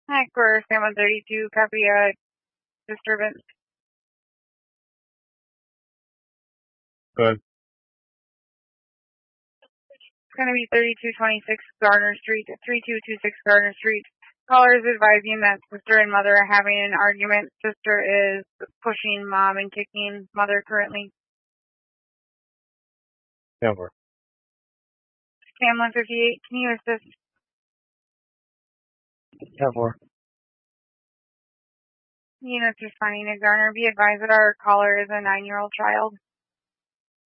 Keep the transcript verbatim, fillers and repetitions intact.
Hi, Core Sam one thirty-two, copy uh, disturbance. Good. It's going to be thirty-two twenty-six Garner Street, thirty-two twenty-six Garner Street. Caller is advising that sister and mother are having an argument. Sister is pushing mom and kicking mother currently. Over. Sam one fifty-eight, can you assist? Over. Units responding to Garner. Be advised that our caller is a nine-year-old child.